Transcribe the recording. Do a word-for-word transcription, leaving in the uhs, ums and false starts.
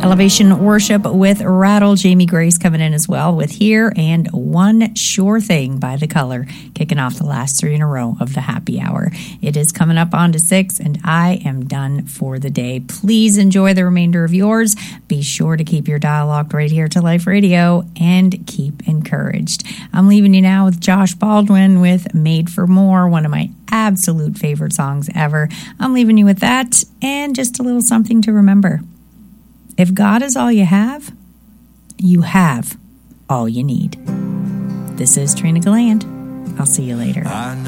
Elevation Worship with Rattle. Jamie Grace coming in as well with Here, and One Sure Thing by The Color, kicking off the last three in a row of the happy hour. It is coming up on to six, and I am done for the day. Please enjoy the remainder of yours. Be sure to keep your dial locked right here to Life Radio, and keep encouraged. I'm leaving you now with Josh Baldwin with Made for More, one of my absolute favorite songs ever. I'm leaving you with that, and just a little something to remember. If God is all you have, you have all you need. This is Trina Galland. I'll see you later.